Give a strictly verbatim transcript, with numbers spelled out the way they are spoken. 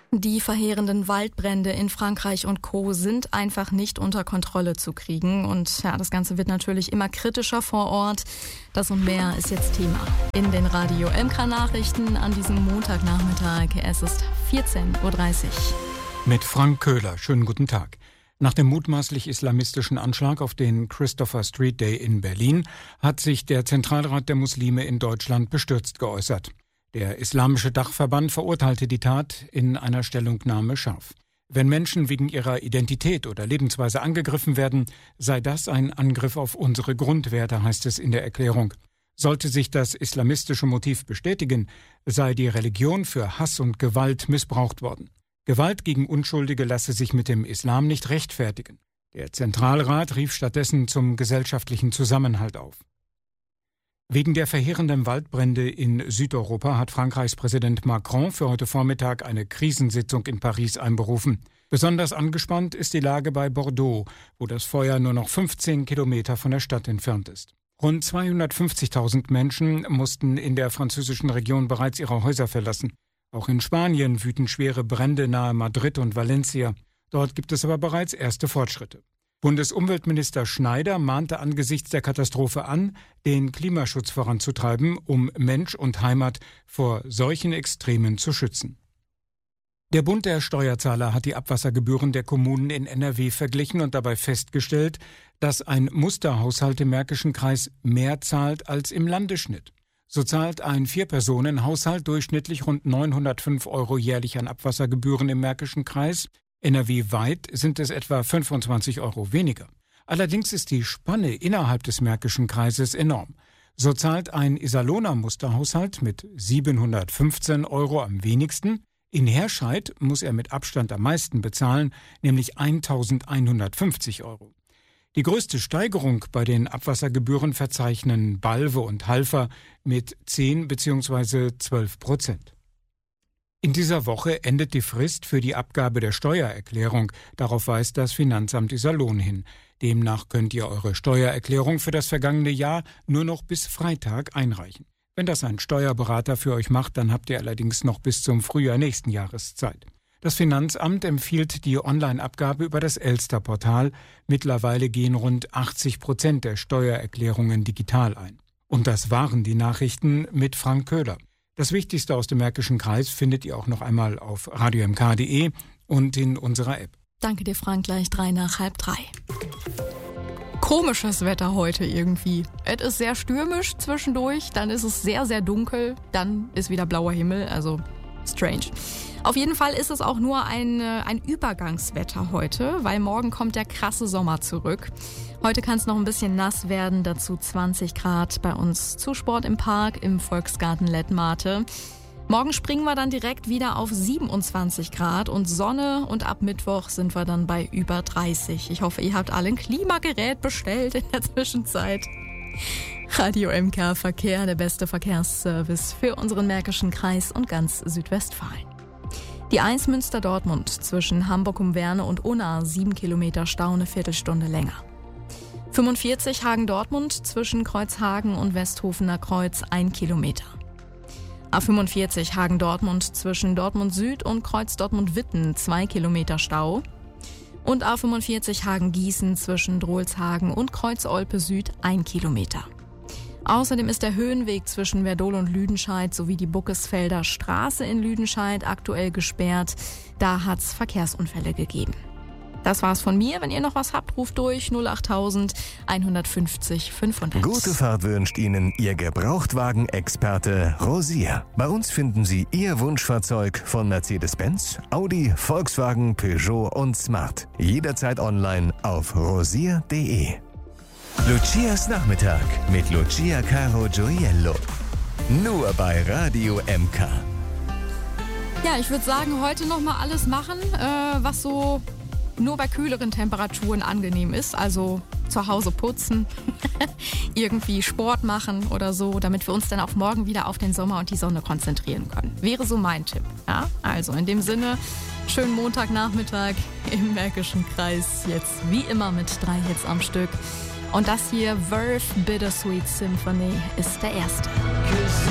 Die verheerenden Waldbrände in Frankreich und Co. sind einfach nicht unter Kontrolle zu kriegen. Und ja, das Ganze wird natürlich immer kritischer vor Ort. Das und mehr ist jetzt Thema in den Radio M K-Nachrichten an diesem Montagnachmittag. Es ist vierzehn Uhr dreißig. Mit Frank Köhler. Schönen guten Tag. Nach dem mutmaßlich islamistischen Anschlag auf den Christopher Street Day in Berlin hat sich der Zentralrat der Muslime in Deutschland bestürzt geäußert. Der Islamische Dachverband verurteilte die Tat in einer Stellungnahme scharf. Wenn Menschen wegen ihrer Identität oder Lebensweise angegriffen werden, sei das ein Angriff auf unsere Grundwerte, heißt es in der Erklärung. Sollte sich das islamistische Motiv bestätigen, sei die Religion für Hass und Gewalt missbraucht worden. Gewalt gegen Unschuldige lasse sich mit dem Islam nicht rechtfertigen. Der Zentralrat rief stattdessen zum gesellschaftlichen Zusammenhalt auf. Wegen der verheerenden Waldbrände in Südeuropa hat Frankreichs Präsident Macron für heute Vormittag eine Krisensitzung in Paris einberufen. Besonders angespannt ist die Lage bei Bordeaux, wo das Feuer nur noch fünfzehn Kilometer von der Stadt entfernt ist. Rund zweihundertfünfzigtausend Menschen mussten in der französischen Region bereits ihre Häuser verlassen. Auch in Spanien wüten schwere Brände nahe Madrid und Valencia. Dort gibt es aber bereits erste Fortschritte. Bundesumweltminister Schneider mahnte angesichts der Katastrophe an, den Klimaschutz voranzutreiben, um Mensch und Heimat vor solchen Extremen zu schützen. Der Bund der Steuerzahler hat die Abwassergebühren der Kommunen in N R W verglichen und dabei festgestellt, dass ein Musterhaushalt im Märkischen Kreis mehr zahlt als im Landesschnitt. So zahlt ein Vier-Personen-Haushalt durchschnittlich rund neunhundertfünf Euro jährlich an Abwassergebühren im Märkischen Kreis. N R W-weit sind es etwa fünfundzwanzig Euro weniger. Allerdings ist die Spanne innerhalb des Märkischen Kreises enorm. So zahlt ein Iserlohner Musterhaushalt mit siebenhundertfünfzehn Euro am wenigsten. In Herscheid muss er mit Abstand am meisten bezahlen, nämlich eintausendeinhundertfünfzig Euro. Die größte Steigerung bei den Abwassergebühren verzeichnen Balve und Halver mit zehn bzw. zwölf Prozent. In dieser Woche endet die Frist für die Abgabe der Steuererklärung. Darauf weist das Finanzamt Iserlohn hin. Demnach könnt ihr eure Steuererklärung für das vergangene Jahr nur noch bis Freitag einreichen. Wenn das ein Steuerberater für euch macht, dann habt ihr allerdings noch bis zum Frühjahr nächsten Jahres Zeit. Das Finanzamt empfiehlt die Online-Abgabe über das Elster-Portal. Mittlerweile gehen rund achtzig Prozent der Steuererklärungen digital ein. Und das waren die Nachrichten mit Frank Köhler. Das Wichtigste aus dem Märkischen Kreis findet ihr auch noch einmal auf radio m k punkt d e und in unserer App. Danke dir, Frank, gleich drei nach halb drei. Komisches Wetter heute irgendwie. Es ist sehr stürmisch zwischendurch, dann ist es sehr, sehr dunkel, dann ist wieder blauer Himmel, also strange. Auf jeden Fall ist es auch nur ein, ein Übergangswetter heute, weil morgen kommt der krasse Sommer zurück. Heute kann es noch ein bisschen nass werden, dazu zwanzig Grad bei uns zu Sport im Park im Volksgarten Lettmate. Morgen springen wir dann direkt wieder auf siebenundzwanzig Grad und Sonne und ab Mittwoch sind wir dann bei über dreißig. Ich hoffe, ihr habt alle ein Klimagerät bestellt in der Zwischenzeit. Radio M K Verkehr, der beste Verkehrsservice für unseren Märkischen Kreis und ganz Südwestfalen. Die eins Münster-Dortmund zwischen Hamburg um Werne und Unna, sieben Kilometer Stau, eine Viertelstunde länger. fünfundvierzig Hagen-Dortmund zwischen Kreuzhagen und Westhofener Kreuz, ein Kilometer. A fünfundvierzig Hagen-Dortmund zwischen Dortmund Süd und Kreuz Dortmund-Witten, zwei Kilometer Stau. Und A fünfundvierzig Hagen-Gießen zwischen Drolshagen und Kreuz Olpe Süd, ein Kilometer. Außerdem ist der Höhenweg zwischen Werdohl und Lüdenscheid sowie die Buckesfelder Straße in Lüdenscheid aktuell gesperrt. Da hat es Verkehrsunfälle gegeben. Das war's von mir. Wenn ihr noch was habt, ruft durch null achttausend einhundertfünfzig fünfhundert. Gute Fahrt wünscht Ihnen Ihr Gebrauchtwagen-Experte Rosier. Bei uns finden Sie Ihr Wunschfahrzeug von Mercedes-Benz, Audi, Volkswagen, Peugeot und Smart. Jederzeit online auf rosier punkt de. Lucias Nachmittag mit Lucia Caro Gioiello. Nur bei Radio M K. Ja, ich würde sagen, heute nochmal alles machen, äh, was so nur bei kühleren Temperaturen angenehm ist. Also zu Hause putzen, irgendwie Sport machen oder so, damit wir uns dann auch morgen wieder auf den Sommer und die Sonne konzentrieren können. Wäre so mein Tipp. Ja? Also in dem Sinne, schönen Montagnachmittag im Märkischen Kreis. Jetzt wie immer mit drei Hits am Stück. Und das hier, Verve Bittersweet Symphony, ist der erste.